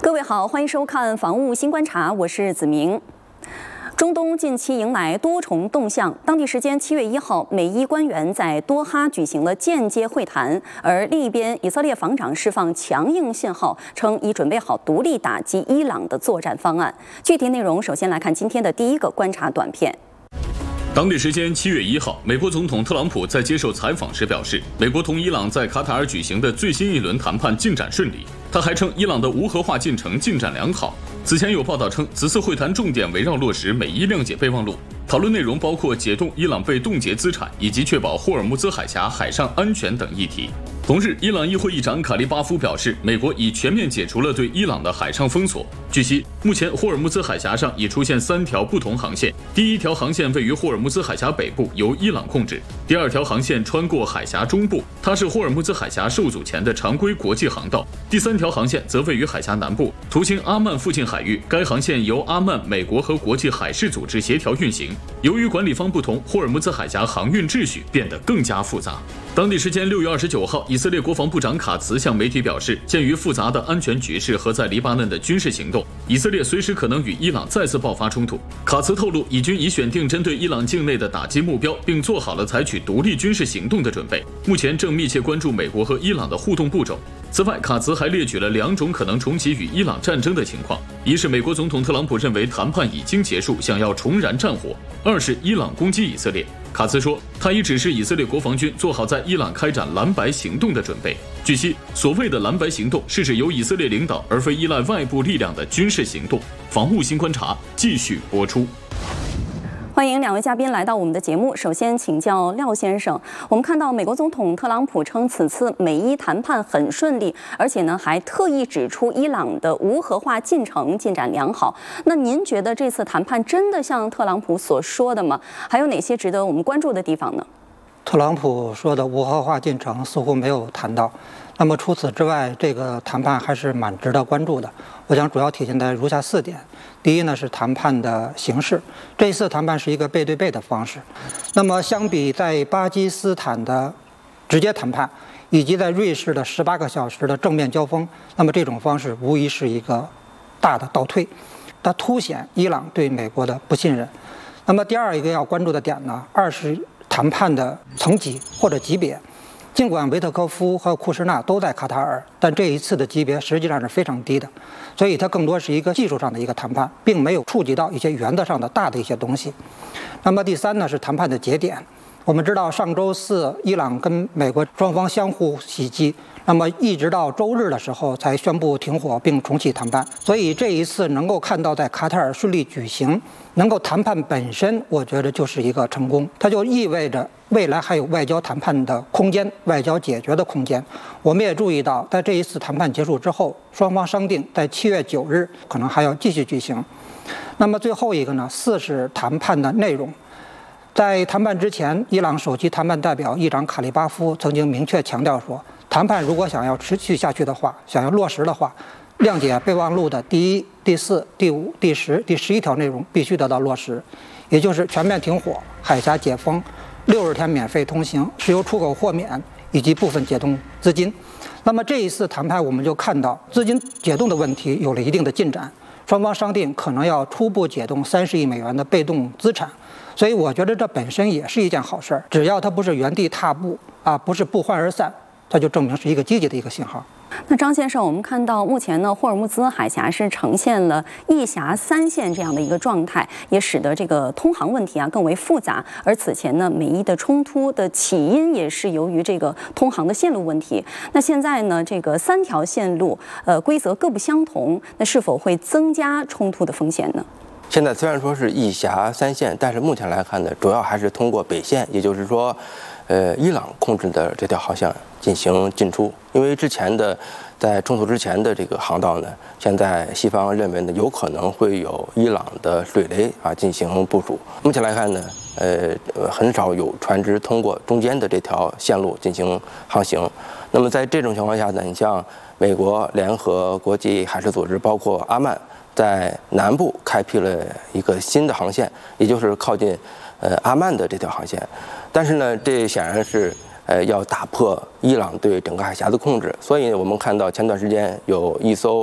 各位好，欢迎收看《防务新观察》，我是子明。中东近期迎来多重动向。当地时间7月1号，美伊官员在多哈举行了间接会谈，而另一边，以色列防长释放强硬信号，称已准备好独立打击伊朗的作战方案。具体内容，首先来看今天的第一个观察短片。 当地时间7月1号，美国总统特朗普在接受采访时表示，美国同伊朗在卡塔尔举行的最新一轮谈判进展顺利。他还称，伊朗的无核化进程进展良好。此前有报道称，此次会谈重点围绕落实美伊谅解备忘录，讨论内容包括解冻伊朗被冻结资产以及确保霍尔木兹海峡海上安全等议题。同日，伊朗议会议长卡利巴夫表示，美国已全面解除了对伊朗的海上封锁。据悉，目前霍尔木兹海峡上已出现3条不同航线，第一条航线位于霍尔木兹海峡北部，由伊朗控制；第2条航线穿过海峡中部，它是霍尔木兹海峡受阻前的常规国际航道；第3条航线则位于海峡南部，途经阿曼附近海域。该航线由阿曼、美国和国际海事组织协调运行。由于管理方不同，霍尔木兹海峡航运秩序变得更加复杂。当地时间6月29号，以色列国防部长卡茨向媒体表示，鉴于复杂的安全局势和在黎巴嫩的军事行动，以色列随时可能与伊朗再次爆发冲突。卡茨透露，以军已选定针对伊朗境内的打击目标，并做好了采取独立军事行动的准备，目前正密切关注美国和伊朗的互动步骤。此外，卡茨还列举了2种可能重启与伊朗战争的情况：一是美国总统特朗普认为谈判已经结束，想要重燃战火；二是伊朗攻击以色列。卡茨说，他已指示以色列国防军做好在伊朗开展蓝白行动的准备。据悉，所谓的蓝白行动是指由以色列领导而非依赖外部力量的军事行动。防务新观察继续播出。 欢迎2位嘉宾来到我们的节目。首先请教廖先生，我们看到美国总统特朗普称此次美伊谈判很顺利，而且呢还特意指出伊朗的无核化进程进展良好。那您觉得这次谈判真的像特朗普所说的吗？还有哪些值得我们关注的地方呢？ 特朗普说的无核化进程似乎没有谈到。那么除此之外，这个谈判还是蛮值得关注的。我想主要体现在如下4点。第一呢是谈判的形式，这一次谈判是一个背对背的方式。那么相比在巴基斯坦的直接谈判，以及在瑞士的18个小时的正面交锋，那么这种方式无疑是一个大的倒退，它凸显伊朗对美国的不信任。那么第二一个要关注的点呢，二是谈判的层级或者级别。尽管维特科夫和库什纳都在卡塔尔，但这一次的级别实际上是非常低的，所以它更多是一个技术上的一个谈判，并没有触及到一些原则上的大的一些东西。那么第三呢是谈判的节点。我们知道上周4伊朗跟美国双方相互袭击，那么一直到周日的时候才宣布停火并重启谈判。所以这一次能够看到在卡塔尔顺利举行，能够谈判本身，我觉得就是一个成功。它就意味着未来还有外交谈判的空间，外交解决的空间。我们也注意到，在这一次谈判结束之后，双方商定在7月9日可能还要继续举行。那么最后一个呢，4是谈判的内容。在谈判之前，伊朗首席谈判代表议长卡利巴夫曾经明确强调说，谈判如果想要持续下去的话，想要落实的话，谅解备忘录的第1、第4、第5、第10、第11条内容必须得到落实，也就是全面停火、海峡解封、60天免费通行、石油出口豁免以及部分解冻资金。那么这一次谈判，我们就看到资金解冻的问题有了一定的进展，双方商定可能要初步解冻30亿美元的被动资产。所以我觉得这本身也是一件好事，只要它不是原地踏步啊，不是不欢而散，它就证明是一个积极的一个信号。 那张先生，我们看到目前呢，霍尔木兹海峡是呈现了一峡3线这样的一个状态，也使得这个通航问题更为复杂。而此前呢，美伊的冲突的起因也是由于这个通航的线路问题。那现在呢，这个3条线路规则各不相同，那是否会增加冲突的风险呢？ 现在虽然说是一峡3线，但是目前来看呢，主要还是通过北线，也就是说，伊朗控制的这条航线进行进出。因为之前的在冲突之前的这个航道呢，现在西方认为呢，有可能会有伊朗的水雷进行部署。目前来看呢，很少有船只通过中间的这条线路进行航行。那么在这种情况下呢，你像美国联合国际海事组织，包括阿曼，在南部开辟了一个新的航线，也就是靠近阿曼的这条航线。但是呢，这显然是要打破伊朗对整个海峡的控制。所以我们看到前段时间有一艘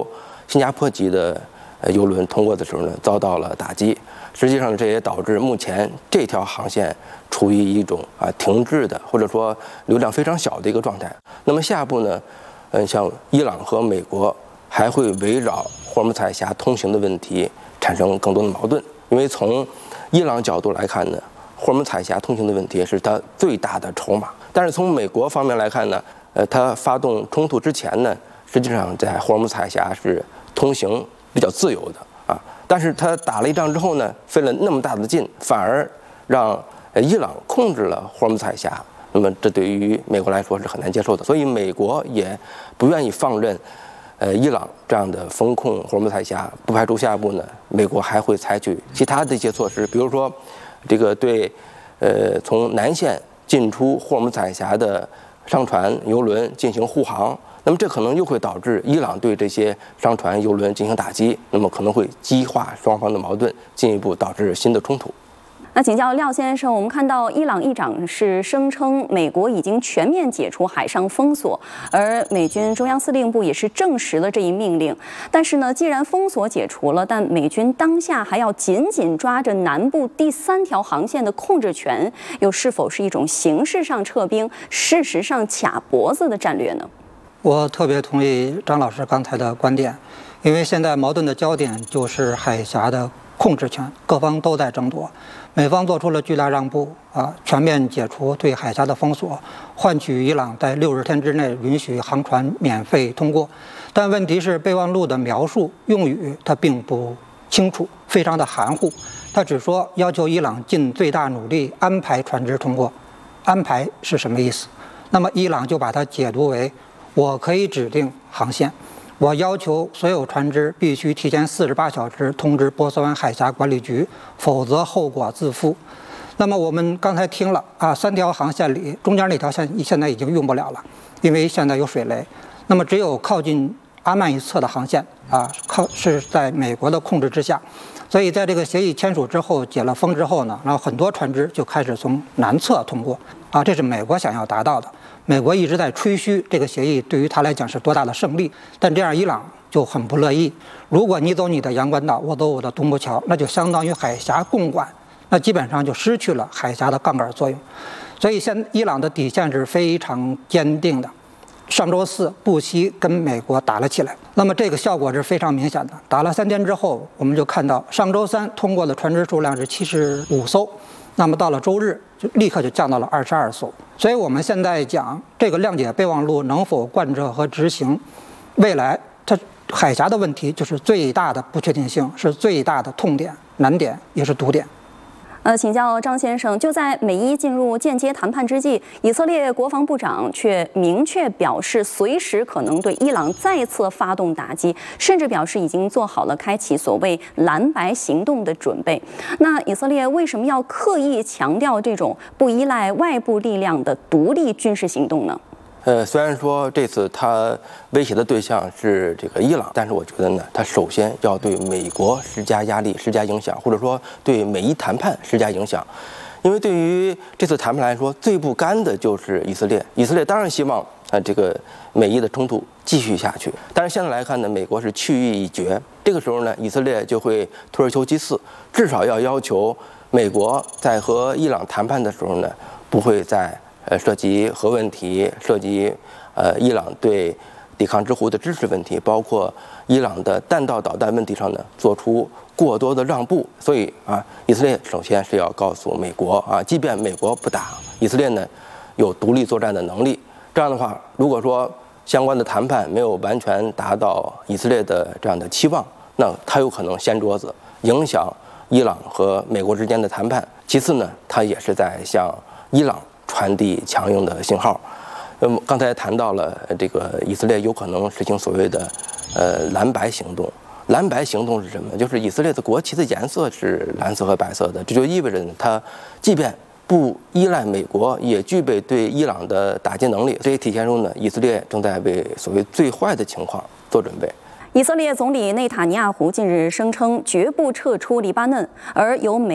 新加坡级的邮轮通过的时候呢，遭到了打击。实际上，这也导致目前这条航线处于一种停滞的，或者说流量非常小的一个状态。那么下一步呢，像伊朗和美国还会围绕霍尔木兹海峡通行的问题产生更多的矛盾，因为从伊朗角度来看呢，霍尔木兹海峡通行的问题是它最大的筹码。但是从美国方面来看呢，它发动冲突之前呢，实际上在霍尔木兹海峡是通行比较自由的啊。但是他打了一仗之后呢，费了那么大的劲，反而让伊朗控制了霍尔木兹海峡。那么这对于美国来说是很难接受的，所以美国也不愿意放任伊朗这样的封控霍尔木兹海峡，不排除下一步呢，美国还会采取其他的一些措施，比如说这个对从南线进出霍尔木兹海峡的商船、邮轮进行护航。那么这可能又会导致伊朗对这些商船、邮轮进行打击，那么可能会激化双方的矛盾，进一步导致新的冲突。 那请教廖先生，我们看到伊朗议长是声称美国已经全面解除海上封锁，而美军中央司令部也是证实了这一命令。但是呢，既然封锁解除了，但美军当下还要紧紧抓着南部第3条航线的控制权，又是否是一种形式上撤兵，事实上卡脖子的战略呢？ 我特别同意张老师刚才的观点，因为现在矛盾的焦点就是海峡的控制权，各方都在争夺。美方做出了巨大让步全面解除对海峡的封锁，换取伊朗在60天之内允许航船免费通过。但问题是备忘录的描述用语它并不清楚，非常的含糊。他只说要求伊朗尽最大努力安排船只通过。安排是什么意思？那么伊朗就把它解读为我可以指定航线，我要求所有船只必须提前48小时通知波斯湾海峡管理局，否则后果自负。那么我们刚才听了3条航线里，中间那条线现在已经用不了了，因为现在有水雷。那么只有靠近阿曼一侧的航线是在美国的控制之下。所以在这个协议签署之后，解了封之后呢，然后很多船只就开始从南侧通过这是美国想要达到的。美国一直在吹嘘这个协议对于他来讲是多大的胜利，但这样伊朗就很不乐意。如果你走你的阳关道，我走我的独木桥，那就相当于海峡共管，那基本上就失去了海峡的杠杆作用。所以伊朗的底线是非常坚定的。上周4不惜跟美国打了起来，那么这个效果是非常明显的。打了3天之后，我们就看到上周3通过的船只数量是75艘，那么到了周日就立刻就降到了22艘。所以我们现在讲这个谅解备忘录能否贯彻和执行，未来它海峡的问题就是最大的不确定性，是最大的痛点、难点，也是毒点。 请教张先生，就在美伊进入间接谈判之际，以色列国防部长却明确表示，随时可能对伊朗再次发动打击，甚至表示已经做好了开启所谓蓝白行动的准备。那以色列为什么要刻意强调这种不依赖外部力量的独立军事行动呢？ 虽然说这次他威胁的对象是这个伊朗，但是我觉得呢，他首先要对美国施加压力、施加影响，或者说对美伊谈判施加影响。因为对于这次谈判来说，最不甘的就是以色列。以色列当然希望这个美伊的冲突继续下去，但是现在来看呢，美国是去意已决。这个时候呢，以色列就会退而求其次，至少要求美国在和伊朗谈判的时候呢，不会再涉及核问题，涉及伊朗对抵抗之狐的支持问题，包括伊朗的弹道导弹问题上呢，做出过多的让步。所以以色列首先是要告诉美国即便美国不打，以色列呢有独立作战的能力。这样的话，如果说相关的谈判没有完全达到以色列的这样的期望，那它有可能掀桌子，影响伊朗和美国之间的谈判。其次呢，它也是在向伊朗传递强硬的信号。刚才谈到了这个以色列有可能实行所谓的蓝白行动。蓝白行动是什么？就是以色列的国旗的颜色是蓝色和白色的，这就意味着呢，它即便不依赖美国，也具备对伊朗的打击能力。这也体现出呢，以色列正在为所谓最坏的情况做准备。 以色列总理内塔尼亚胡近日声称绝不撤出黎巴嫩，而由美